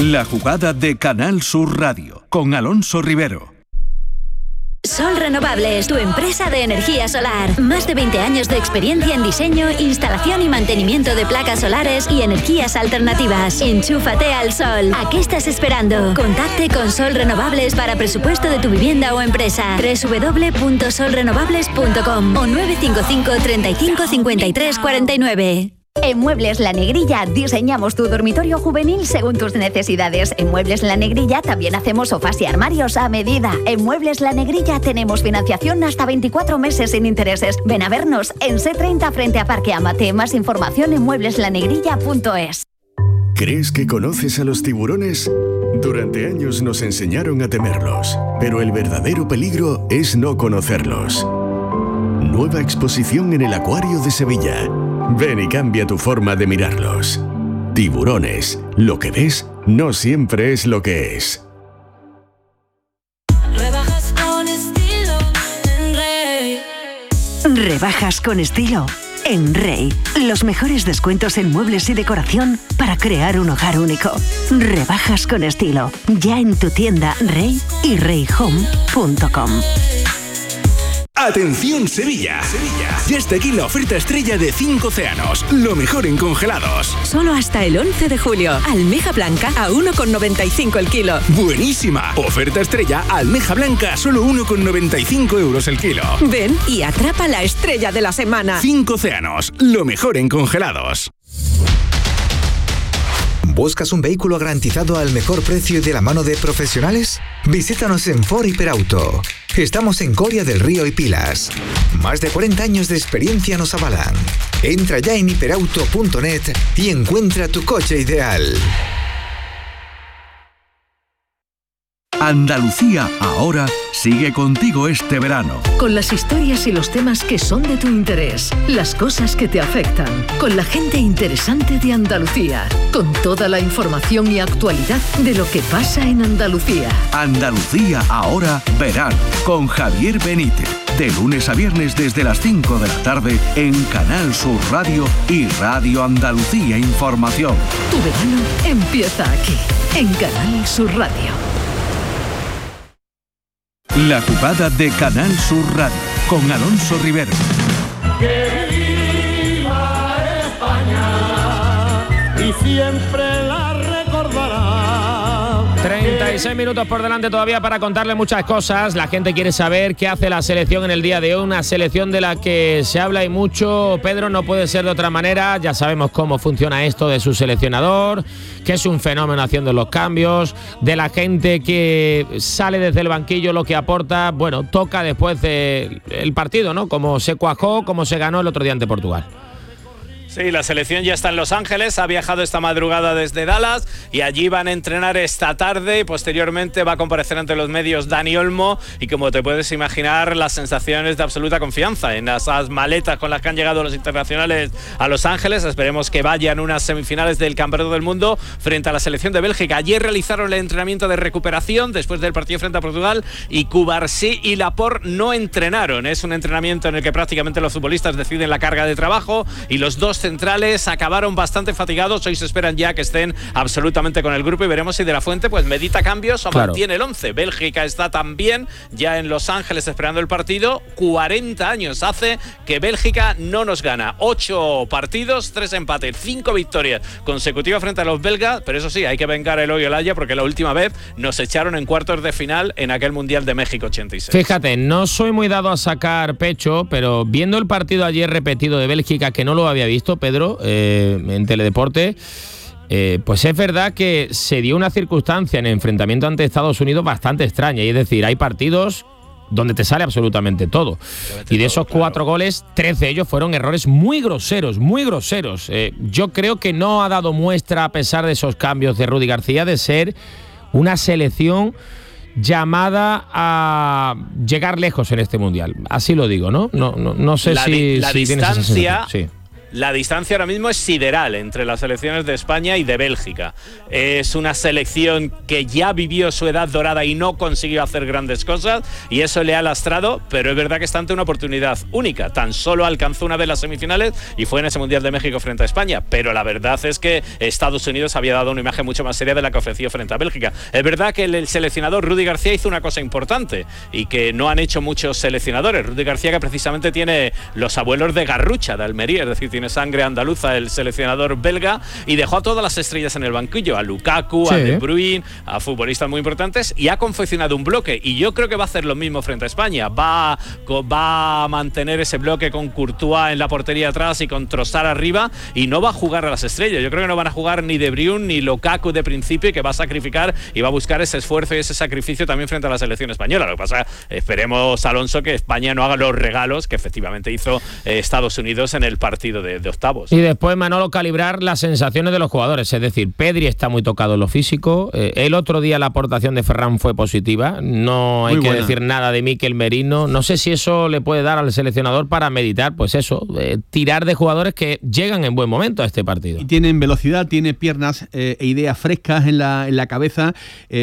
La jugada de Canal Sur Radio con Alonso Rivero. Sol Renovables, tu empresa de energía solar. Más de 20 años de experiencia en diseño, instalación y mantenimiento de placas solares y energías alternativas. Enchúfate al sol. ¿A qué estás esperando? Contacte con Sol Renovables para presupuesto de tu vivienda o empresa. www.solrenovables.com o 955 35 53 49. En Muebles La Negrilla diseñamos tu dormitorio juvenil según tus necesidades. En Muebles La Negrilla también hacemos sofás y armarios a medida. En Muebles La Negrilla tenemos financiación hasta 24 meses sin intereses. Ven a vernos en C30 frente a Parque Amate. Más información en muebleslanegrilla.es. ¿Crees que conoces a los tiburones? Durante años nos enseñaron a temerlos, pero el verdadero peligro es no conocerlos. Nueva exposición en el Acuario de Sevilla. Ven y cambia tu forma de mirarlos. Tiburones. Lo que ves no siempre es lo que es. Rebajas con estilo en Rey. Rebajas con estilo en Rey. Los mejores descuentos en muebles y decoración para crear un hogar único. Rebajas con estilo. Ya en tu tienda Rey y reyhome.com. ¡Atención Sevilla! Ya está aquí la oferta estrella de 5 océanos. Lo mejor en congelados. Solo hasta el 11 de julio. Almeja blanca a 1,95 el kilo. ¡Buenísima! Oferta estrella, almeja blanca, solo 1,95 euros el kilo. Ven y atrapa la estrella de la semana. 5 océanos. Lo mejor en congelados. ¿Buscas un vehículo garantizado al mejor precio y de la mano de profesionales? Visítanos en Ford Hiperauto. Estamos en Coria del Río y Pilas. Más de 40 años de experiencia nos avalan. Entra ya en hiperauto.net y encuentra tu coche ideal. Andalucía ahora sigue contigo este verano. Con las historias y los temas que son de tu interés, las cosas que te afectan, con la gente interesante de Andalucía, con toda la información y actualidad de lo que pasa en Andalucía. Andalucía ahora verano con Javier Benítez. De lunes a viernes desde las 5 de la tarde en Canal Sur Radio y Radio Andalucía Información. Tu verano empieza aquí, en Canal Sur Radio. La jugada de Canal Sur Radio con Alonso Rivero. Que viva España y siempre la recordará. 36 minutos por delante todavía para contarle muchas cosas. La gente quiere saber qué hace la selección en el día de hoy. Una selección de la que se habla y mucho. Pedro, no puede ser de otra manera. Ya sabemos cómo funciona esto de su seleccionador, que es un fenómeno haciendo los cambios, de la gente que sale desde el banquillo, lo que aporta. Bueno, toca después del partido, ¿no? Como se cuajó, como se ganó el otro día ante Portugal. Sí, la selección ya está en Los Ángeles, ha viajado esta madrugada desde Dallas y allí van a entrenar esta tarde y posteriormente va a comparecer ante los medios Dani Olmo y como te puedes imaginar las sensaciones de absoluta confianza en esas maletas con las que han llegado los internacionales a Los Ángeles. Esperemos que vayan unas semifinales del Campeonato del Mundo frente a la selección de Bélgica. Ayer realizaron el entrenamiento de recuperación después del partido frente a Portugal y Cubarsí y Laporte no entrenaron. Es un entrenamiento en el que prácticamente los futbolistas deciden la carga de trabajo y los dos centrales acabaron bastante fatigados. Hoy se esperan ya que estén absolutamente con el grupo y veremos si De la Fuente pues medita cambios o mantiene el 11. Bélgica está también ya en Los Ángeles esperando el partido. 40 años hace que Bélgica no nos gana. 8 partidos, 3 empates, 5 victorias consecutivas frente a los belgas, pero eso sí, hay que vengar el hoyo el haya porque la última vez nos echaron en cuartos de final en aquel Mundial de México 86. Fíjate, no soy muy dado a sacar pecho, pero viendo el partido ayer repetido de Bélgica, que no lo había visto, Pedro, en Teledeporte, pues es verdad que se dio una circunstancia en el enfrentamiento ante Estados Unidos bastante extraña, y es decir, hay partidos donde te sale absolutamente todo. Y de esos 4 goles, 3 de ellos fueron errores muy groseros, muy groseros. Yo creo que no ha dado muestra, a pesar de esos cambios de Rudy García, de ser una selección llamada a llegar lejos en este Mundial. Así lo digo, ¿no? No sé si la distancia. Sí. la distancia ahora mismo es sideral entre las selecciones de España y de Bélgica. Es una selección que ya vivió su edad dorada y no consiguió hacer grandes cosas, y eso le ha lastrado, pero es verdad que está ante una oportunidad única. Tan solo alcanzó una vez las semifinales y fue en ese Mundial de México frente a España, pero la verdad es que Estados Unidos había dado una imagen mucho más seria de la que ofreció frente a Bélgica. Es verdad que el seleccionador Rudy García hizo una cosa importante y que no han hecho muchos seleccionadores. Rudy García, que precisamente tiene los abuelos de Garrucha, de Almería, es decir, tiene sangre andaluza, el seleccionador belga, y dejó a todas las estrellas en el banquillo, a Lukaku, a De Bruyne, a futbolistas muy importantes, y ha confeccionado un bloque, y yo creo que va a hacer lo mismo frente a España. Va a mantener ese bloque con Courtois en la portería atrás y con Trossard arriba, y no va a jugar a las estrellas. Yo creo que no van a jugar ni De Bruyne ni Lukaku de principio, y que va a sacrificar y va a buscar ese esfuerzo y ese sacrificio también frente a la selección española. Lo que pasa, esperemos, Alonso, que España no haga los regalos que efectivamente hizo Estados Unidos en el partido de octavos. Y después, Manolo, calibrar las sensaciones de los jugadores, es decir, Pedri está muy tocado en lo físico, el otro día la aportación de Ferran fue positiva, no hay que decir nada de Mikel Merino, no sé si eso le puede dar al seleccionador para meditar, pues eso, tirar de jugadores que llegan en buen momento a este partido. Y tienen velocidad, tiene piernas e ideas frescas en la cabeza.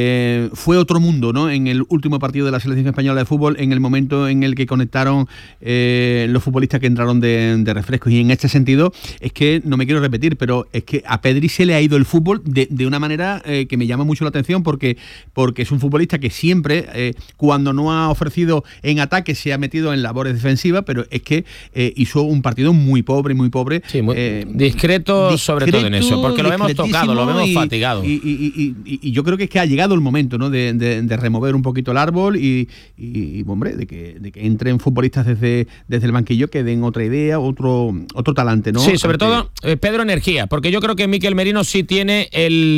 Fue otro mundo, ¿no? En el último partido de la selección española de fútbol, en el momento en el que conectaron los futbolistas que entraron de refrescos, y en este sentido es que, no me quiero repetir, pero es que a Pedri se le ha ido el fútbol de una manera que me llama mucho la atención, porque es un futbolista que siempre, cuando no ha ofrecido en ataque, se ha metido en labores defensivas, pero es que hizo un partido muy pobre, sí, muy discreto, sobre todo en eso, porque lo hemos tocado, lo hemos fatigado. Y yo creo que es que ha llegado el momento, ¿no?, de remover un poquito el árbol y hombre, de que entren futbolistas desde el banquillo que den otra idea, otro talante, ¿no? Sí, sobre todo, Pedro, energía, porque yo creo que Mikel Merino sí tiene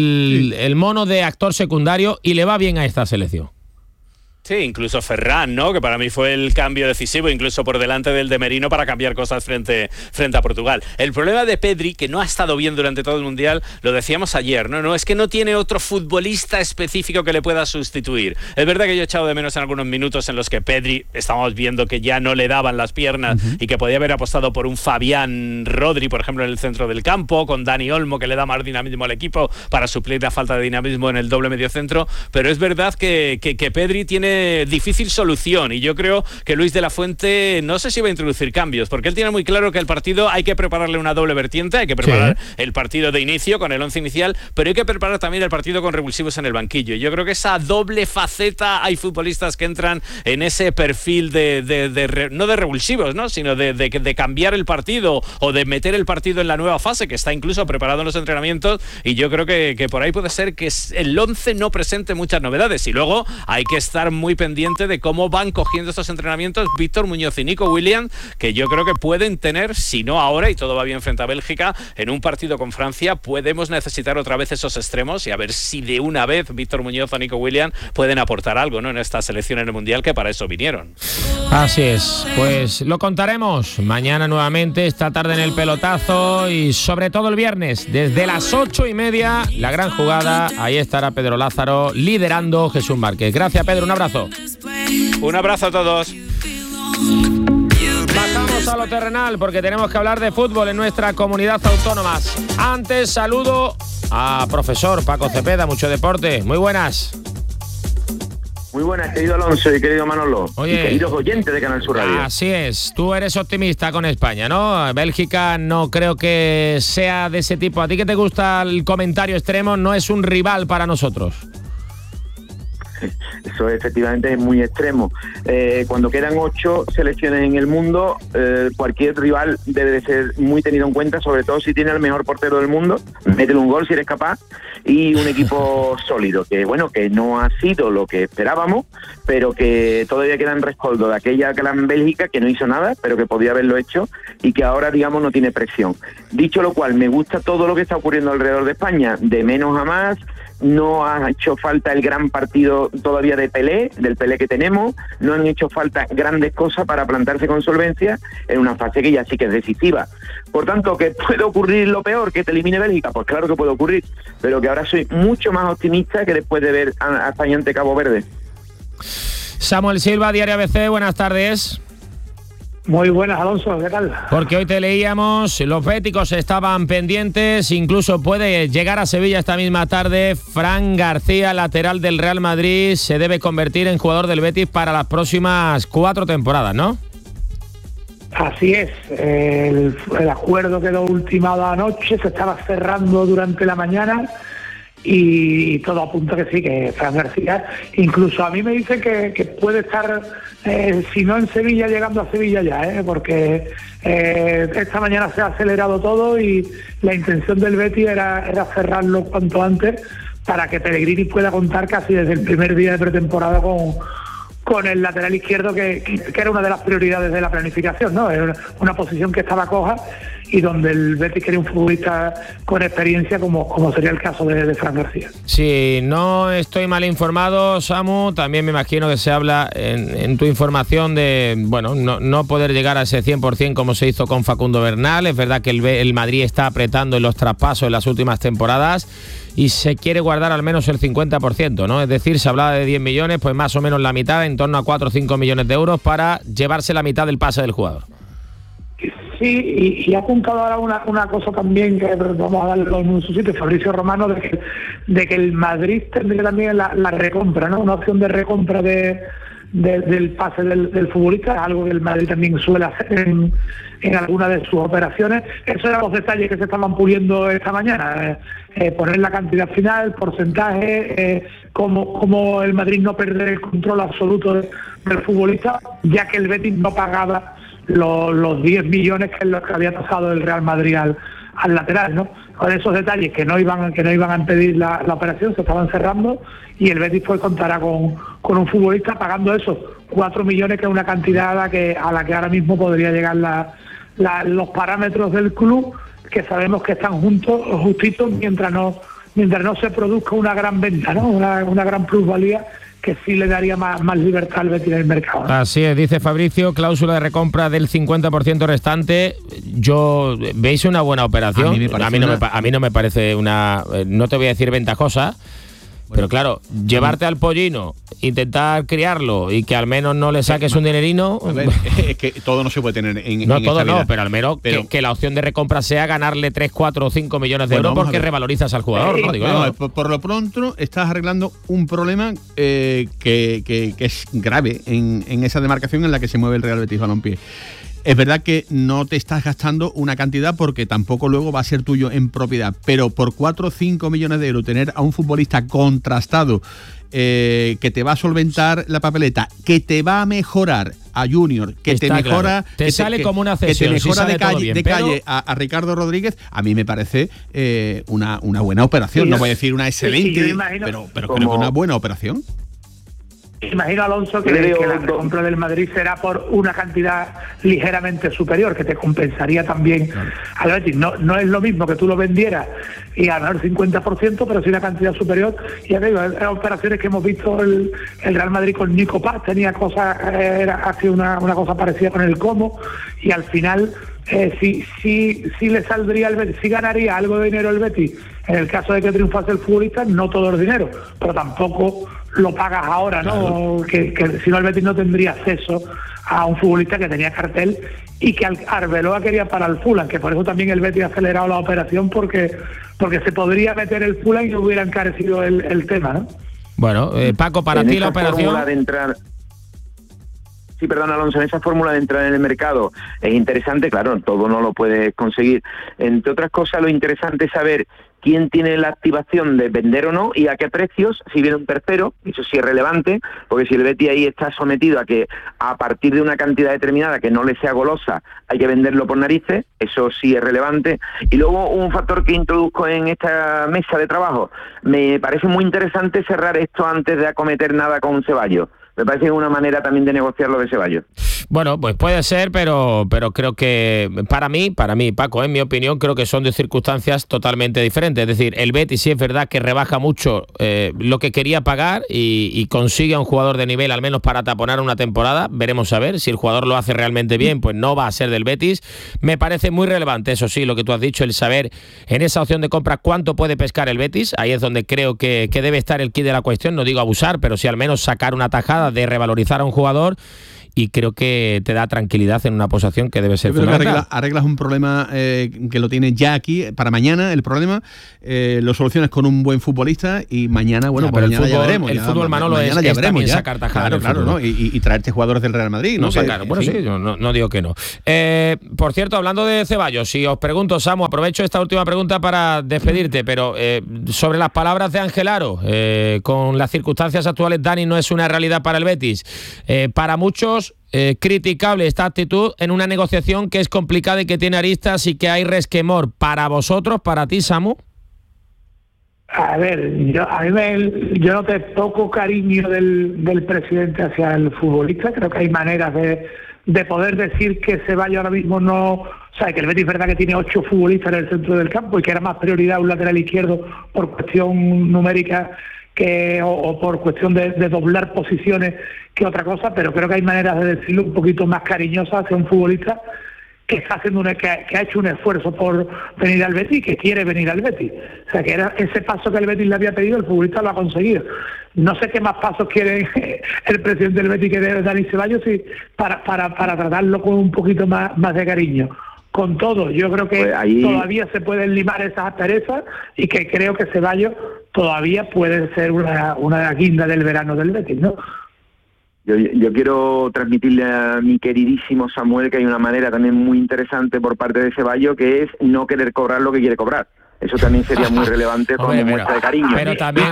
el mono de actor secundario y le va bien a esta selección. Sí, incluso Ferran, ¿no?, que para mí fue el cambio decisivo, incluso por delante del de Merino, para cambiar cosas frente a Portugal. El problema de Pedri, que no ha estado bien durante todo el Mundial, lo decíamos ayer, ¿no? Es que no tiene otro futbolista específico que le pueda sustituir. Es verdad que yo he echado de menos en algunos minutos en los que Pedri, estamos viendo que ya no le daban las piernas y que podía haber apostado por un Fabián Rodri, por ejemplo, en el centro del campo, con Dani Olmo, que le da más dinamismo al equipo para suplir la falta de dinamismo en el doble mediocentro, pero es verdad que Pedri tiene difícil solución, y yo creo que Luis de la Fuente no sé si va a introducir cambios, porque él tiene muy claro que el partido hay que prepararle una doble vertiente, hay que preparar el partido de inicio con el 11 inicial, pero hay que preparar también el partido con revulsivos en el banquillo, y yo creo que esa doble faceta, hay futbolistas que entran en ese perfil no de revulsivos, ¿no?, sino de cambiar el partido o de meter el partido en la nueva fase, que está incluso preparado en los entrenamientos, y yo creo que por ahí puede ser que el 11 no presente muchas novedades, y luego hay que estar muy pendiente de cómo van cogiendo estos entrenamientos Víctor Muñoz y Nico Williams, que yo creo que pueden tener, si no ahora y todo va bien frente a Bélgica, en un partido con Francia podemos necesitar otra vez esos extremos, y a ver si de una vez Víctor Muñoz o Nico Williams pueden aportar algo, ¿no?, en esta selección en el Mundial, que para eso vinieron. Así es, pues lo contaremos mañana nuevamente, esta tarde en el pelotazo, y sobre todo el viernes desde las 8:30, la gran jugada. Ahí estará Pedro Lázaro liderando Jesús Márquez. Gracias, Pedro, un abrazo. Un abrazo a todos. Pasamos a lo terrenal, porque tenemos que hablar de fútbol en nuestra comunidad autónoma. Antes, saludo a profesor Paco Cepeda, Mucho Deporte. Muy buenas. Muy buenas, querido Alonso y querido Manolo. Oye, y queridos oyentes de Canal Sur Radio. Así es, tú eres optimista con España, ¿no? Bélgica no creo que sea de ese tipo. A ti que te gusta el comentario extremo, no es un rival para nosotros. Eso efectivamente es muy extremo. Cuando quedan 8 selecciones en el mundo, cualquier rival debe de ser muy tenido en cuenta, sobre todo si tiene al mejor portero del mundo, métele un gol si eres capaz, y un equipo sólido, que bueno, que no ha sido lo que esperábamos, pero que todavía queda en rescoldo de aquella gran Bélgica que no hizo nada, pero que podía haberlo hecho, y que ahora, digamos, no tiene presión. Dicho lo cual, me gusta todo lo que está ocurriendo alrededor de España, de menos a más. No ha hecho falta el gran partido todavía de Pelé, del Pelé que tenemos, no han hecho falta grandes cosas para plantarse con solvencia en una fase que ya sí que es decisiva. Por tanto, ¿que puede ocurrir lo peor, que te elimine Bélgica? Pues claro que puede ocurrir, pero que ahora soy mucho más optimista que después de ver a España ante Cabo Verde. Samuel Silva, Diario ABC, buenas tardes. Muy buenas, Alonso, ¿qué tal? Porque hoy te leíamos, los béticos estaban pendientes, incluso puede llegar a Sevilla esta misma tarde. Fran García, lateral del Real Madrid, se debe convertir en jugador del Betis para las próximas 4 temporadas, ¿no? Así es, el acuerdo quedó ultimado anoche, se estaba cerrando durante la mañana y todo apunta que sí, que Fran García, incluso a mí me dicen que puede estar, si no en Sevilla, llegando a Sevilla ya, porque esta mañana se ha acelerado todo y la intención del Betis era cerrarlo cuanto antes para que Pellegrini pueda contar casi desde el primer día de pretemporada con el lateral izquierdo, que era una de las prioridades de la planificación, ¿no? Era una posición que estaba coja y donde el Betis quería un futbolista con experiencia como sería el caso de Fran García. Si no estoy mal informado, Samu, también me imagino que se habla en tu información de, bueno, no poder llegar a ese 100% como se hizo con Facundo Bernal. Es verdad que el Madrid está apretando en los traspasos en las últimas temporadas y se quiere guardar al menos el 50%, ¿no? Es decir, se hablaba de 10 millones, pues más o menos la mitad, en torno a 4 o 5 millones de euros para llevarse la mitad del pase del jugador. Sí, y ha apuntado ahora una cosa también que vamos a darlo en su sitio, Fabricio Romano, de que el Madrid tendría también la recompra, ¿no? Una opción de recompra del pase del futbolista, algo que el Madrid también suele hacer en alguna de sus operaciones. Esos eran los detalles que se estaban puliendo esta mañana, poner la cantidad final, el porcentaje, cómo el Madrid no perder el control absoluto del futbolista, ya que el Betis no pagaba los 10 millones que es lo que había tasado el Real Madrid al lateral, ¿no? Con esos detalles que no iban a impedir la operación, se estaban cerrando y el Betis pues contará con un futbolista pagando esos 4 millones, que es una cantidad a la que ahora mismo podría llegar los parámetros del club, que sabemos que están justitos mientras no se produzca una gran venta, ¿no? Una gran plusvalía que sí le daría más libertad al Betis en el mercado, ¿no? Así es, dice Fabricio, cláusula de recompra del 50% restante. ¿Veis una buena operación? A mí no me parece una, no te voy a decir ventajosa, pero claro, llevarte al pollino, intentar criarlo y que al menos no le saques un dinerino. A ver, es que todo no se puede tener en no en todo esta vida. no, pero al menos que la opción de recompra sea ganarle 3, 4 o 5 millones de euros porque revalorizas al jugador, ¿no? Digo yo. Por lo pronto estás arreglando un problema que es grave en esa demarcación en la que se mueve el Real Betis Balompié. Es verdad que no te estás gastando una cantidad porque tampoco luego va a ser tuyo en propiedad, pero por 4 o 5 millones de euros tener a un futbolista contrastado que te va a solventar la papeleta, que te va a mejorar a Junior, que Está te mejora, claro. Te sale como una cesión, que te mejora si sale todo de bien, calle a Ricardo Rodríguez. A mí me parece una buena operación. Sí, no voy a decir una excelente, yo imagino, pero creo que una buena operación. Imagino, Alonso, que la recompra del Madrid será por una cantidad ligeramente superior, que te compensaría también al Betis. No es lo mismo que tú lo vendieras y ganar el 50%, pero sí una cantidad superior. Y ya digo, eran operaciones que hemos visto el Real Madrid con Nico Paz, tenía cosas, ha sido una cosa parecida con el Como, y al final sí le saldría al Betis, sí ganaría algo de dinero el Betis en el caso de que triunfase el futbolista, no todo el dinero, pero tampoco lo pagas ahora, ¿no? Claro. Que si no, el Betis no tendría acceso a un futbolista que tenía cartel y que Arbeloa quería para el Fulham, que por eso también el Betis ha acelerado la operación, porque se podría meter el Fulham y hubiera encarecido el tema, ¿no? Bueno, Paco, para ti la operación... Sí, perdón, Alonso, en esa fórmula de entrar en el mercado es interesante, claro, todo no lo puedes conseguir. Entre otras cosas, lo interesante es saber quién tiene la activación de vender o no y a qué precios, si viene un tercero, eso sí es relevante, porque si el Betis ahí está sometido a que a partir de una cantidad determinada que no le sea golosa, hay que venderlo por narices, eso sí es relevante. Y luego un factor que introduzco en esta mesa de trabajo, me parece muy interesante cerrar esto antes de acometer nada con Ceballos. Me parece una manera también de negociar lo de Ceballos. Bueno, pues puede ser, pero creo que para mí, Paco, en mi opinión, creo que son de circunstancias totalmente diferentes. Es decir, el Betis sí es verdad que rebaja mucho lo que quería pagar y consigue a un jugador de nivel, al menos para taponar una temporada. Veremos a ver si el jugador lo hace realmente bien, pues no va a ser del Betis. Me parece muy relevante, eso sí, lo que tú has dicho, el saber en esa opción de compra cuánto puede pescar el Betis. Ahí es donde creo que debe estar el quid de la cuestión. No digo abusar, pero sí al menos sacar una tajada de revalorizar a un jugador. y creo que te da tranquilidad en una posición que debe ser fundamental. Arreglas un problema que lo tienes ya aquí para mañana, el problema, lo solucionas con un buen futbolista y mañana, bueno, pues mañana ya veremos. El fútbol, Manolo, es también sacar tajadas. Claro, ¿no? Y traerte jugadores del Real Madrid, ¿no? Sacar. Bueno, sí, yo no digo que no. Por cierto, hablando de Ceballos, si os pregunto, Samu, aprovecho esta última pregunta para despedirte, pero sobre las palabras de Ángel Aro, con las circunstancias actuales, Dani no es una realidad para el Betis. Para muchos, criticable esta actitud en una negociación que es complicada y que tiene aristas y que hay resquemor. Para vosotros, para ti, Samu. A ver, yo no te poco cariño del presidente hacia el futbolista. Creo que hay maneras de poder decir que Ceballos ahora mismo no... O sea, que el Betis es verdad que tiene 8 futbolistas en el centro del campo y que era más prioridad un lateral izquierdo por cuestión numérica o por cuestión de doblar posiciones que otra cosa, pero creo que hay maneras de decirlo un poquito más cariñosas hacia un futbolista que está haciendo que ha hecho un esfuerzo por venir al Betis y que quiere venir al Betis. O sea, que era ese paso que el Betis le había pedido, el futbolista lo ha conseguido. No sé qué más pasos quiere el presidente del Betis que debe Dani Ceballos para tratarlo con un poquito más de cariño. Con todo, yo creo que todavía se pueden limar esas asperezas y que creo que Ceballos todavía puede ser una guinda del verano del Betis, ¿no? Yo quiero transmitirle a mi queridísimo Samuel que hay una manera también muy interesante por parte de Ceballos, que es no querer cobrar lo que quiere cobrar. Eso también sería muy relevante como muestra de cariño. Pero también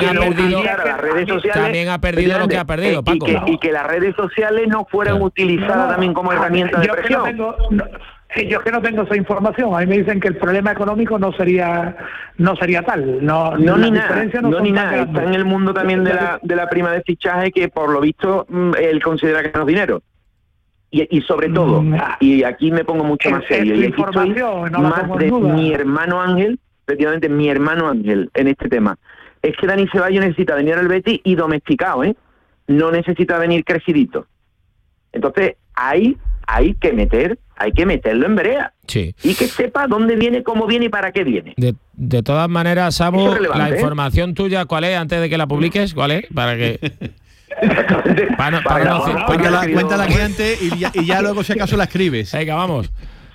ha perdido lo que ha perdido, Paco. Y que las redes sociales no fueran utilizadas también como herramienta de presión. Yo que no tengo esa información. A mí me dicen que el problema económico no sería tal. No ni nada. Está en el mundo también de la prima de fichaje, que por lo visto él considera que no es dinero. Y sobre todo, y aquí me pongo mucho más serio, y aquí estoy más de mi hermano Ángel, efectivamente mi hermano Ángel en este tema. Es que Dani Ceballos necesita venir al Betis y domesticado, no necesita venir crecidito. Entonces, hay que meterlo en brea. Sí. Y que sepa dónde viene, cómo viene y para qué viene. De todas maneras, Samu, la información tuya, ¿cuál es? Antes de que la publiques, ¿cuál es? Para que... Cuéntala aquí antes y ya luego si acaso la escribes. Venga, vamos.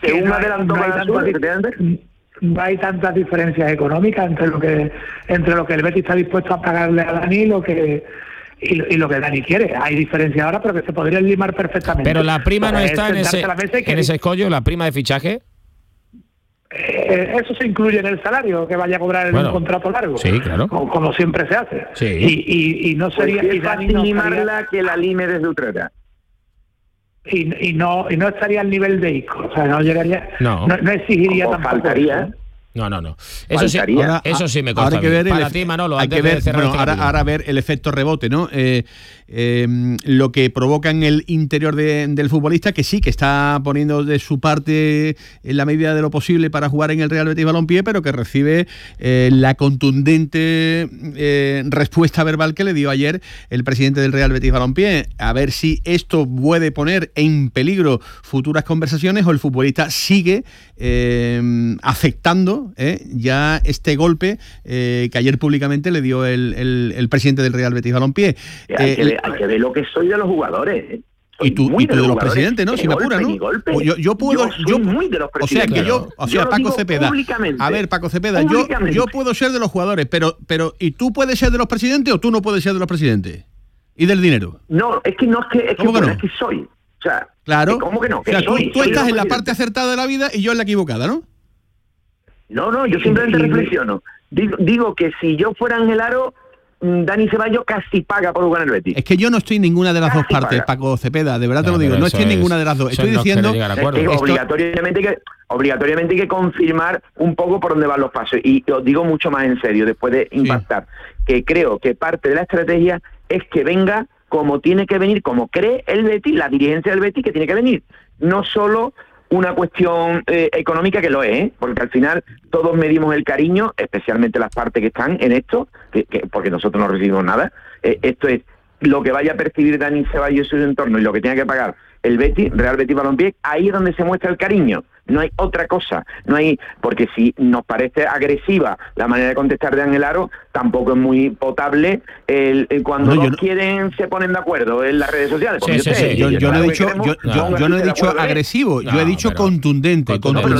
No hay tantas diferencias económicas entre lo que el Betis está dispuesto a pagarle a Dani y lo que Dani quiere. Hay diferencias ahora, pero que se podrían limar perfectamente. Pero la prima no está en ese escollo, la prima de fichaje. Eso se incluye en el salario que vaya a cobrar en un contrato largo. Sí, claro. Como siempre se hace. Sí. Y no sería... Pues es fácil limarla que la lime desde Utrera. Y no estaría al nivel de Isco. O sea, no llegaría... No exigiría tampoco. Faltaría. No. Eso sí me consta. Para ti, Manolo, antes de cerrar ahora ver el efecto rebote, ¿no? Lo que provoca en el interior del futbolista, que sí, que está poniendo de su parte en la medida de lo posible para jugar en el Real Betis Balompié, pero que recibe la contundente respuesta verbal que le dio ayer el presidente del Real Betis Balompié. A ver si esto puede poner en peligro futuras conversaciones o el futbolista sigue aceptando ya este golpe que ayer públicamente le dio el presidente del Real Betis Balompié. Hay que ver lo que soy de los jugadores. Y tú de los presidentes, ¿no? Si me apura, ¿no? Yo puedo... Yo muy de los presidentes. O sea, Paco Cepeda. A ver, Paco Cepeda, yo puedo ser de los jugadores, pero ¿y tú puedes ser de los presidentes o tú no puedes ser de los presidentes? ¿Y del dinero? No, es que soy. O sea, claro. ¿Cómo que no? O sea, tú estás en la parte acertada de la vida y yo en la equivocada, ¿no? No, yo simplemente reflexiono. Digo que si yo fuera Ángel Aro, Dani Ceballos casi paga por jugar en el Betis. Es que yo no estoy en ninguna de las dos partes, Paco Cepeda, de verdad te lo digo, no estoy en ninguna de las dos. Estoy diciendo que obligatoriamente hay que confirmar un poco por dónde van los pasos. Y os digo mucho más en serio, después de impactar, que creo que parte de la estrategia es que venga como tiene que venir, como cree el Betis, la dirigencia del Betis que tiene que venir. No solo una cuestión económica, que lo es, porque al final todos medimos el cariño, especialmente las partes que están en esto, porque nosotros no recibimos nada. Esto es lo que vaya a percibir Dani Ceballos y su entorno y lo que tenga que pagar el Betis, Real Betis Balompié, ahí es donde se muestra el cariño. no hay otra cosa, no hay, porque si nos parece agresiva la manera de contestar de Ángel Aro, tampoco es muy potable el cuando quieren se ponen de acuerdo en las redes sociales. Yo no he dicho agresivo, yo he dicho contundente.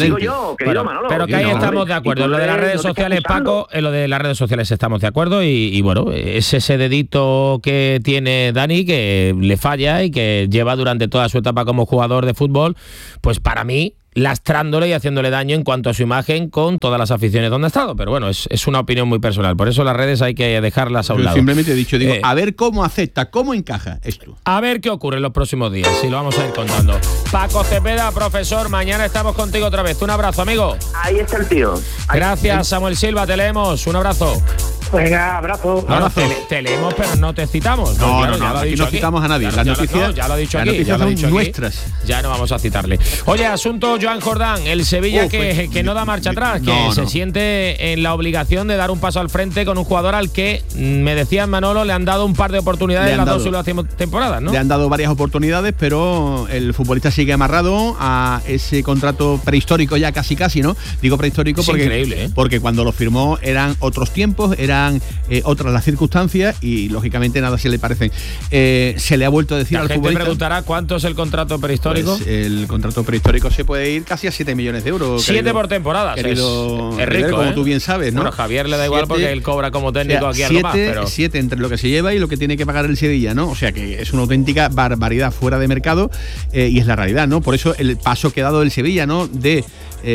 Pero que ahí estamos de acuerdo. En lo de las redes sociales, Paco, en lo de las redes sociales estamos de acuerdo y bueno, es ese dedito que tiene Dani que le falla y que lleva durante toda su etapa como jugador de fútbol, pues para mí lastrándole y haciéndole daño en cuanto a su imagen con todas las aficiones donde ha estado. Pero bueno, es una opinión muy personal. Por eso las redes hay que dejarlas a un lado. Simplemente he dicho, a ver cómo acepta, cómo encaja esto. A ver qué ocurre en los próximos días, y lo vamos a ir contando. Paco Cepeda, profesor, mañana estamos contigo otra vez. Un abrazo, amigo. Ahí está el tío. Gracias, Samuel Silva, te leemos. Un abrazo. Venga, abrazo. Te leemos, pero no te citamos. No, claro, no, aquí no citamos a nadie. Las noticias ya lo ha dicho aquí. Las noticias son nuestras. Ya no vamos a citarle. Oye, asunto Joan Jordán, el Sevilla que no da marcha atrás, que se siente en la obligación de dar un paso al frente con un jugador al que, me decía Manolo, le han dado un par de oportunidades en las dos últimas temporadas, ¿no? Le han dado varias oportunidades, pero el futbolista sigue amarrado a ese contrato prehistórico ya casi, ¿no? Digo prehistórico porque, increíble, ¿eh? Porque cuando lo firmó eran otros tiempos, eran otras las circunstancias y lógicamente nada se le parecen. Se le ha vuelto a decir al futbolista. La gente preguntará cuánto es el contrato prehistórico. Pues el contrato prehistórico se puede ir casi a 7 millones de euros. 7 por temporada. Es rico, como tú bien sabes, ¿no? Bueno, Javier le da igual porque él cobra como técnico aquí algo más. 7 entre lo que se lleva y lo que tiene que pagar el Sevilla, ¿no? O sea que es una auténtica barbaridad fuera de mercado y es la realidad, ¿no? Por eso el paso que ha dado el Sevilla, ¿no? De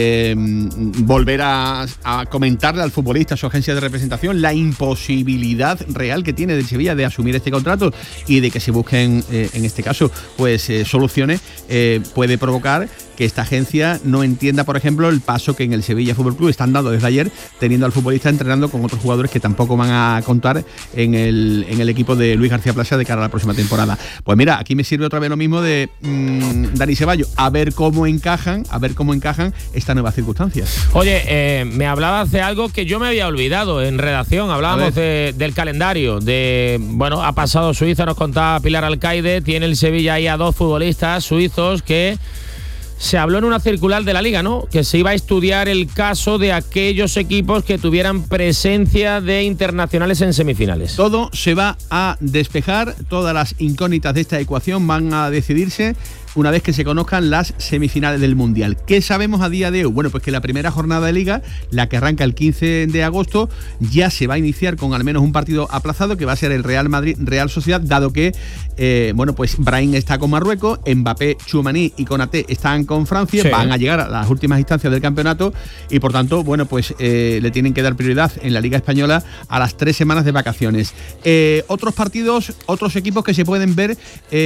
volver a comentarle al futbolista, a su agencia de representación, la imposibilidad real que tiene del Sevilla de asumir este contrato y de que se busquen, en este caso, pues soluciones, puede provocar que esta agencia no entienda, por ejemplo, el paso que en el Sevilla Fútbol Club están dando desde ayer, teniendo al futbolista entrenando con otros jugadores que tampoco van a contar en el equipo de Luis García Plaza de cara a la próxima temporada. Pues mira, aquí me sirve otra vez lo mismo de Dani Ceballos, a ver cómo encajan estas nuevas circunstancias. Oye, me hablabas de algo que yo me había olvidado en redacción, hablábamos del calendario, ha pasado Suiza, nos contaba Pilar Alcaide, tiene el Sevilla ahí a 2 futbolistas suizos que se habló en una circular de la Liga, ¿no? Que se iba a estudiar el caso de aquellos equipos que tuvieran presencia de internacionales en semifinales. Todo se va a despejar, todas las incógnitas de esta ecuación van a decidirse una vez que se conozcan las semifinales del Mundial. ¿Qué sabemos a día de hoy? Bueno, pues que la primera jornada de Liga, la que arranca el 15 de agosto, ya se va a iniciar con al menos un partido aplazado, que va a ser el Real Madrid-Real Sociedad, dado que, pues Brahim está con Marruecos, Mbappé, Tchouaméni y Konaté están con Francia, van a llegar a las últimas instancias del campeonato y, por tanto, le tienen que dar prioridad en la Liga Española a las 3 semanas de vacaciones. Otros partidos, otros equipos que se pueden ver,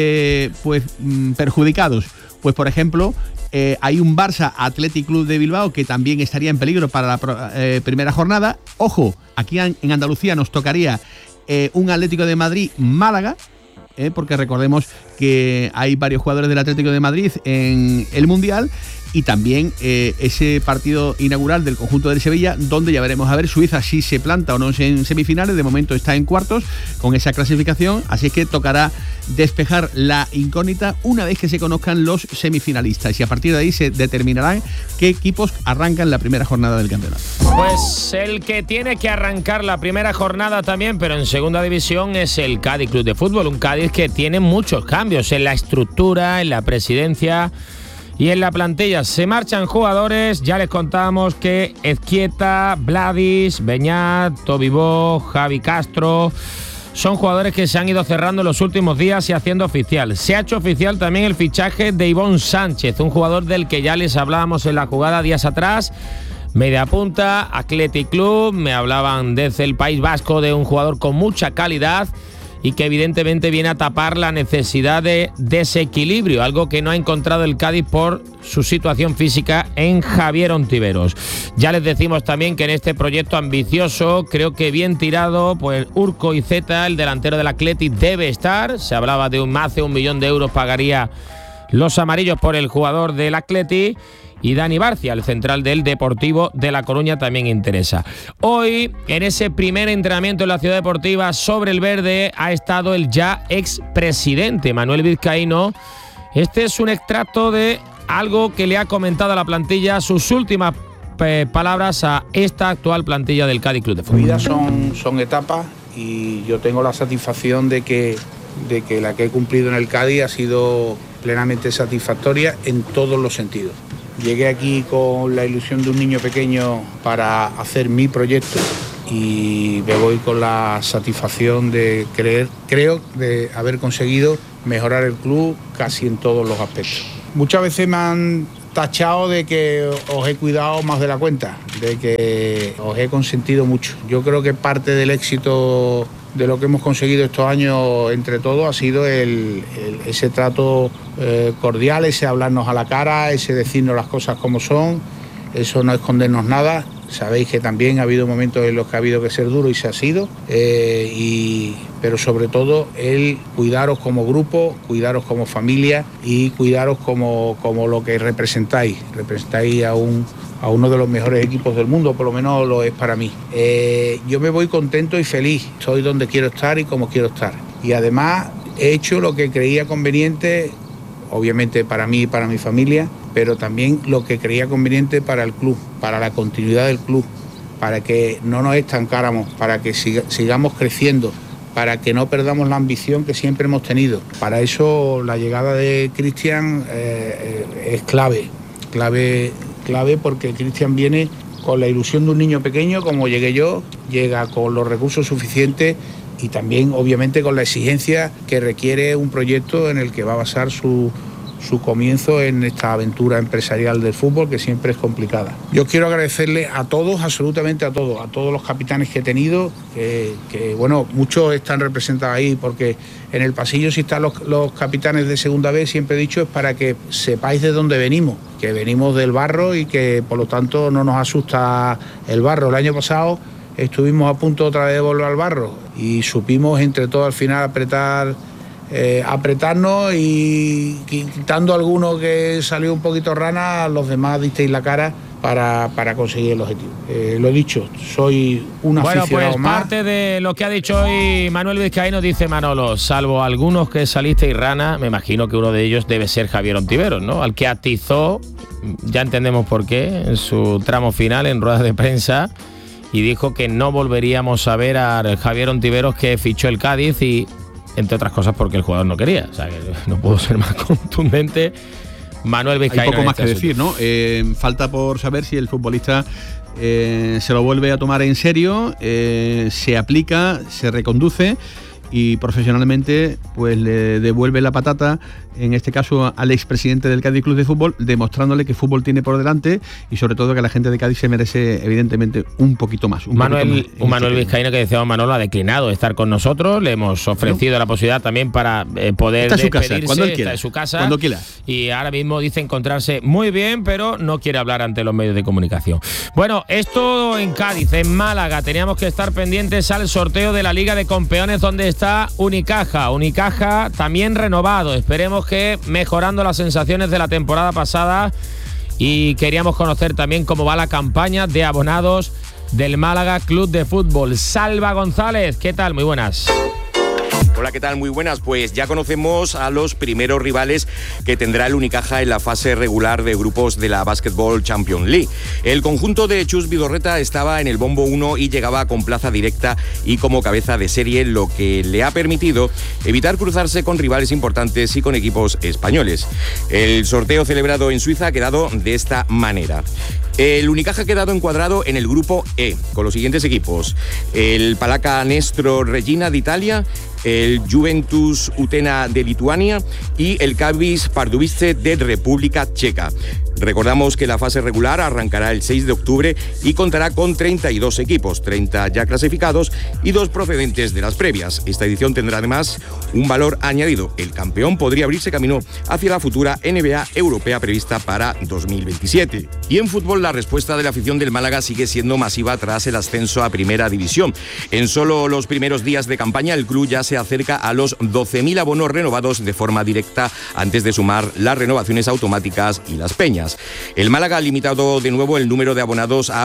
perjudicados. Pues, por ejemplo, hay un Barça Athletic Club de Bilbao que también estaría en peligro para la primera jornada. Ojo, aquí en Andalucía nos tocaría un Atlético de Madrid-Málaga, porque recordemos que hay varios jugadores del Atlético de Madrid en el Mundial. Y también ese partido inaugural del conjunto del Sevilla, donde ya veremos a ver Suiza si se planta o no en semifinales. De momento está en cuartos con esa clasificación, así que tocará despejar la incógnita una vez que se conozcan los semifinalistas y a partir de ahí se determinarán qué equipos arrancan la primera jornada del campeonato. Pues el que tiene que arrancar la primera jornada también, pero en segunda división, es el Cádiz Club de Fútbol, un Cádiz que tiene muchos cambios en la estructura, en la presidencia y en la plantilla. Se marchan jugadores, ya les contábamos que Ezquieta, Vladis, Beñat, Tobibó, Javi Castro, son jugadores que se han ido cerrando en los últimos días y haciendo oficial. Se ha hecho oficial también el fichaje de Ivón Sánchez, un jugador del que ya les hablábamos en la jugada días atrás. Media punta, Athletic Club, me hablaban desde el País Vasco de un jugador con mucha calidad y que evidentemente viene a tapar la necesidad de desequilibrio, algo que no ha encontrado el Cádiz por su situación física en Javier Ontiveros. Ya les decimos también que en este proyecto ambicioso, creo que bien tirado, pues Urco Iceta, el delantero del Athletic, debe estar. Se hablaba de más de 1 millón de euros pagaría los amarillos por el jugador del Athletic. Y Dani Barcia, el central del Deportivo de La Coruña, también interesa. Hoy, en ese primer entrenamiento en la Ciudad Deportiva sobre el verde, ha estado el ya expresidente Manuel Vizcaíno. Este es un extracto de algo que le ha comentado a la plantilla, sus últimas palabras a esta actual plantilla del Cádiz Club de Fútbol. Mi vida son etapas y yo tengo la satisfacción de que la que he cumplido en el Cádiz ha sido plenamente satisfactoria en todos los sentidos. Llegué aquí con la ilusión de un niño pequeño para hacer mi proyecto y me voy con la satisfacción de creo de haber conseguido mejorar el club casi en todos los aspectos. Muchas veces me han tachado de que os he cuidado más de la cuenta, de que os he consentido mucho. Yo creo que parte del éxito de lo que hemos conseguido estos años entre todos ha sido ese trato cordial, ese hablarnos a la cara, ese decirnos las cosas como son, eso no escondernos nada. Sabéis que también ha habido momentos en los que ha habido que ser duro y se ha sido, pero sobre todo el cuidaros como grupo, cuidaros como familia y cuidaros como lo que representáis. Representáis a uno de los mejores equipos del mundo, por lo menos lo es para mí. Yo me voy contento y feliz, estoy donde quiero estar y como quiero estar. Y además he hecho lo que creía conveniente, obviamente para mí y para mi familia, pero también lo que creía conveniente para el club, para la continuidad del club, para que no nos estancáramos, para que sigamos creciendo, para que no perdamos la ambición que siempre hemos tenido. Para eso la llegada de Cristian es clave porque Cristian viene con la ilusión de un niño pequeño, como llegué yo, llega con los recursos suficientes y también obviamente con la exigencia que requiere un proyecto en el que va a basar su comienzo en esta aventura empresarial del fútbol, que siempre es complicada. Yo quiero agradecerle a todos, absolutamente a todos los capitanes que he tenido, que bueno, muchos están representados ahí, porque en el pasillo si están los capitanes de segunda vez, siempre he dicho, es para que sepáis de dónde venimos, que venimos del barro y que por lo tanto no nos asusta el barro. El año pasado estuvimos a punto otra vez de volver al barro y supimos entre todos al final apretarnos y quitando alguno que salió un poquito rana, los demás disteis la cara para conseguir el objetivo. Lo he dicho, soy un aficionado más. Bueno, pues más. parte de lo que ha dicho hoy Manuel Vizcaíno, dice Manolo, salvo algunos que salisteis rana, me imagino que uno de ellos debe ser Javier Ontiveros, ¿no? Al que atizó, ya entendemos por qué, en su tramo final en rueda de prensa, y dijo que no volveríamos a ver a Javier Ontiveros, que fichó el Cádiz, y entre otras cosas porque el jugador no quería. O sea, que no puedo ser más contundente. Manuel Vizcaíno. Hay poco más que decir, ¿no? Falta por saber si el futbolista se lo vuelve a tomar en serio, se aplica, se reconduce y profesionalmente pues le devuelve la patata, en este caso al expresidente del Cádiz Club de Fútbol, demostrándole que fútbol tiene por delante y sobre todo que la gente de Cádiz se merece evidentemente un poquito más. Manuel Vizcaíno, que decíamos, Manolo, ha declinado estar con nosotros, le hemos ofrecido la posibilidad también para poder está despedirse, casa, cuando él quiera, está en su casa, cuando quiera. Y ahora mismo dice encontrarse muy bien, pero no quiere hablar ante los medios de comunicación. Bueno, esto en Cádiz. En Málaga teníamos que estar pendientes al sorteo de la Liga de Campeones, donde está Unicaja también renovado, esperemos que mejorando las sensaciones de la temporada pasada, y queríamos conocer también cómo va la campaña de abonados del Málaga Club de Fútbol. Salva González, ¿qué tal? Muy buenas. Hola, ¿qué tal? Muy buenas. Pues ya conocemos a los primeros rivales que tendrá el Unicaja en la fase regular de grupos de la Basketball Champions League. El conjunto de Chus Vidorreta estaba en el bombo 1 y llegaba con plaza directa y como cabeza de serie, lo que le ha permitido evitar cruzarse con rivales importantes y con equipos españoles. El sorteo celebrado en Suiza ha quedado de esta manera. El Unicaja ha quedado encuadrado en el grupo E, con los siguientes equipos: el Palaka Nestro Regina de Italia, el Juventus Utena de Lituania y el Kavis Pardubice de República Checa. Recordamos que la fase regular arrancará el 6 de octubre y contará con 32 equipos, 30 ya clasificados y 2 procedentes de las previas. Esta edición tendrá además un valor añadido. El campeón podría abrirse camino hacia la futura NBA europea prevista para 2027. Y en fútbol, la respuesta de la afición del Málaga sigue siendo masiva tras el ascenso a Primera División. En solo los primeros días de campaña, el club ya se acerca a los 12.000 abonos renovados de forma directa, antes de sumar las renovaciones automáticas y las peñas. entradas. El Málaga ha limitado de nuevo el número de abonados a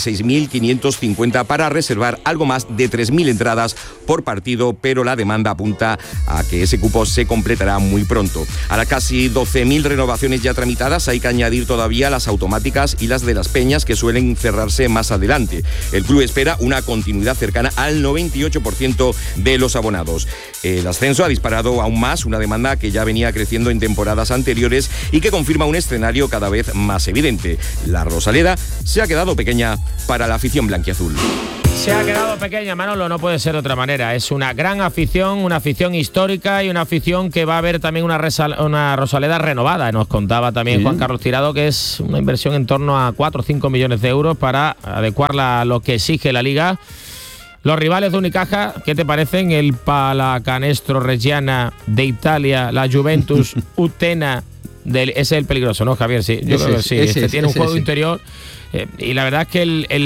26.550 para reservar algo más de 3.000 entradas por partido, pero la demanda apunta a que ese cupo se completará muy pronto. A las casi 12.000 renovaciones ya tramitadas hay que añadir todavía las automáticas y las de las peñas, que suelen cerrarse más adelante. El club espera una continuidad cercana al 98% de los abonados. El ascenso ha disparado aún más una demanda que ya venía creciendo en temporadas anteriores y que confirma un escenario cada vez más evidente. La Rosaleda se ha quedado pequeña para la afición blanquiazul. Se ha quedado pequeña, Manolo, no puede ser de otra manera. Es una gran afición, una afición histórica y una afición que va a ver también una Rosaleda renovada. Nos contaba también Juan Carlos Tirado que es una inversión en torno a 4 o 5 millones de euros para adecuarla a lo que exige la Liga. Los rivales de Unicaja, ¿qué te parecen? El Pallacanestro Reggiana de Italia, la Juventus Utena, ese es el peligroso, ¿no, Javier? Sí, yo creo que sí. Tiene un juego interior. Y la verdad es que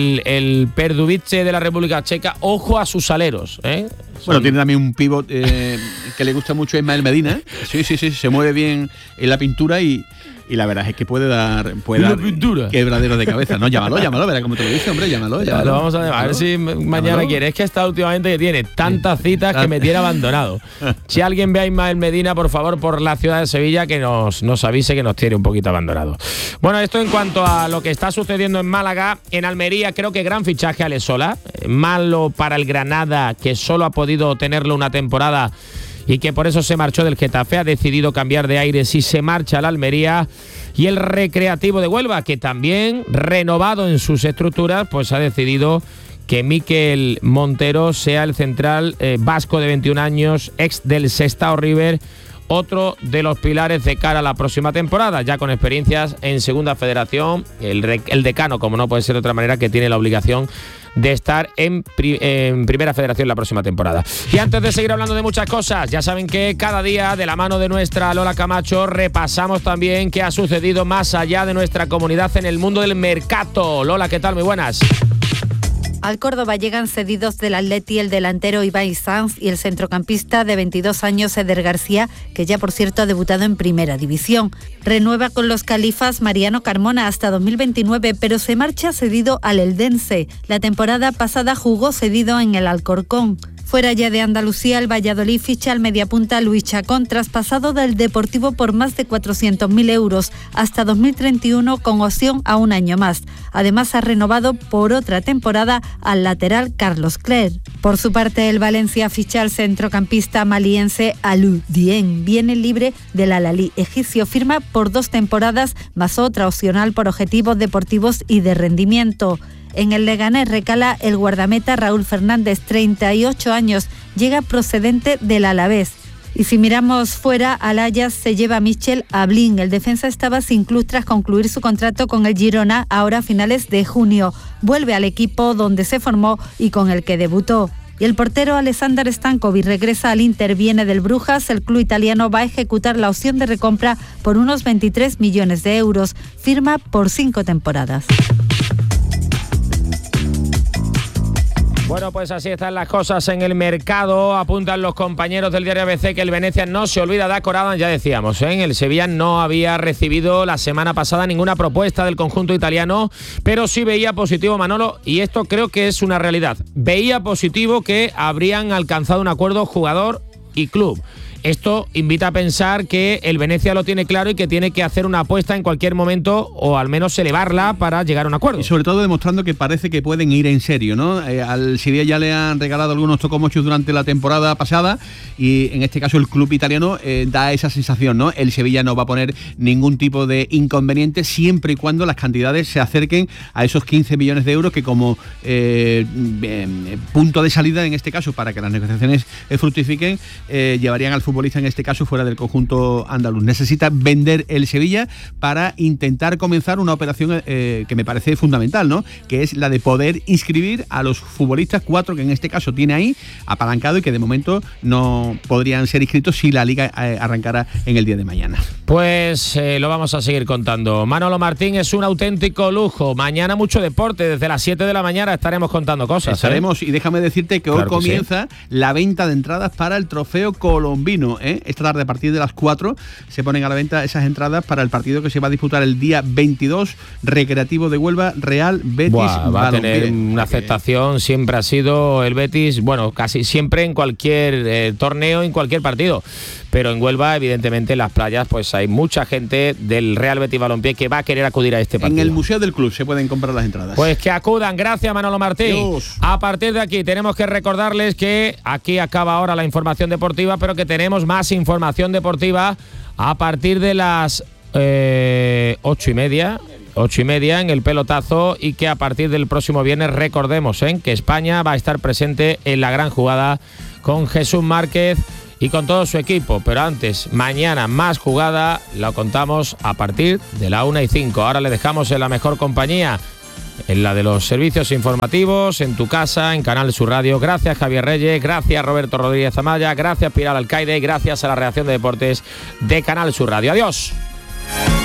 el Pardubice de la República Checa, ojo a sus aleros. Bueno, tiene también un pívot que le gusta mucho, Ismael Medina. Sí, se mueve bien en la pintura y la verdad es que puede dar quebraderos de cabeza. No, llámalo, verá cómo te lo dice, hombre, llámalo. Lo vamos a ver si mañana quiere. Es que está últimamente que tiene tantas citas que me tiene abandonado. Si alguien ve a Ismael Medina, por favor, por la ciudad de Sevilla, que nos avise que nos tiene un poquito abandonado. Bueno, esto en cuanto a lo que está sucediendo en Málaga. En Almería creo que gran fichaje Alex Sola. Malo para el Granada, que solo ha podido tenerlo una temporada y que por eso se marchó del Getafe. Ha decidido cambiar de aires y se marcha a la Almería. Y el Recreativo de Huelva, que también, renovado en sus estructuras, pues ha decidido que Mikel Montero sea el central vasco de 21 años, ex del Sestao River, otro de los pilares de cara a la próxima temporada, ya con experiencias en Segunda Federación, el decano, como no puede ser de otra manera, que tiene la obligación de estar en Primera Federación la próxima temporada. Y antes de seguir hablando de muchas cosas, ya saben que cada día, de la mano de nuestra Lola Camacho, repasamos también qué ha sucedido más allá de nuestra comunidad en el mundo del mercado. Lola, ¿qué tal? Muy buenas. Al Córdoba llegan cedidos del Atleti el delantero Ibai Sanz y el centrocampista de 22 años Eder García, que ya por cierto ha debutado en Primera División. Renueva con los califas Mariano Carmona hasta 2029, pero se marcha cedido al Eldense. La temporada pasada jugó cedido en el Alcorcón. Fuera ya de Andalucía, el Valladolid ficha al mediapunta Luis Chacón, traspasado del Deportivo por más de 400.000 euros hasta 2031 con opción a un año más. Además ha renovado por otra temporada al lateral Carlos Cler. Por su parte, el Valencia ficha al centrocampista maliense Alou Dieng. Viene libre del Al-Ahly egipcio, firma por 2 temporadas más otra opcional por objetivos deportivos y de rendimiento. En el Leganés recala el guardameta Raúl Fernández, 38 años, llega procedente del Alavés. Y si miramos fuera, al Ajax se lleva a Michel Ablin. El defensa estaba sin club tras concluir su contrato con el Girona, ahora a finales de junio. Vuelve al equipo donde se formó y con el que debutó. Y el portero Alexander Stankovic regresa al Inter, viene del Brujas. El club italiano va a ejecutar la opción de recompra por unos 23 millones de euros. Firma por 5 temporadas. Bueno, pues así están las cosas en el mercado. Apuntan los compañeros del diario ABC que el Venecia no se olvida de Akoradan, ya decíamos, ¿eh? El Sevilla no había recibido la semana pasada ninguna propuesta del conjunto italiano, pero sí veía positivo, Manolo, y esto creo que es una realidad. Veía positivo que habrían alcanzado un acuerdo jugador y club. Esto invita a pensar que el Venecia lo tiene claro y que tiene que hacer una apuesta en cualquier momento o al menos elevarla para llegar a un acuerdo. Y sobre todo demostrando que parece que pueden ir en serio, ¿no? Al Sevilla ya le han regalado algunos tocomochos durante la temporada pasada y en este caso el club italiano da esa sensación, ¿no? El Sevilla no va a poner ningún tipo de inconveniente siempre y cuando las cantidades se acerquen a esos 15 millones de euros que como punto de salida en este caso para que las negociaciones fructifiquen llevarían al futbolista en este caso fuera del conjunto andaluz. Necesita vender el Sevilla para intentar comenzar una operación que me parece fundamental, ¿no? Que es la de poder inscribir a los futbolistas 4 que en este caso tiene ahí apalancado y que de momento no podrían ser inscritos si la Liga arrancara en el día de mañana. Pues lo vamos a seguir contando. Manolo Martín, es un auténtico lujo. Mañana mucho deporte, desde las 7 de la mañana estaremos contando cosas. Estaremos, y déjame decirte que hoy comienza la venta de entradas para el Trofeo Colombino. masculino, esta tarde a partir de las 4 se ponen a la venta esas entradas para el partido que se va a disputar el día 22, Recreativo de Huelva, Real Betis Balompié. Va a tener una aceptación, siempre ha sido el Betis, bueno, casi siempre en cualquier torneo, en cualquier partido. Pero en Huelva, evidentemente, en las playas, pues hay mucha gente del Real Betis Balompié que va a querer acudir a este partido. En el Museo del Club se pueden comprar las entradas. Pues que acudan. Gracias, Manolo Martín. Dios. A partir de aquí tenemos que recordarles que aquí acaba ahora la información deportiva, pero que tenemos más información deportiva a partir de las 8:30 en el pelotazo, y que a partir del próximo viernes recordemos que España va a estar presente en la gran jugada con Jesús Márquez y con todo su equipo. Pero antes, mañana más jugada, la contamos a partir de la 1:05. Ahora le dejamos en la mejor compañía, en la de los servicios informativos, en tu casa, en Canal Sur Radio. Gracias, Javier Reyes, gracias, Roberto Rodríguez Amaya, gracias, Pilar Alcaide, y gracias a la redacción de deportes de Canal Sur Radio. Adiós.